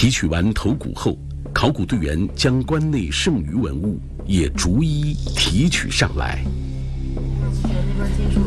提取完头骨后，考古队员将棺内剩余文物也逐一提取上来。 这边金属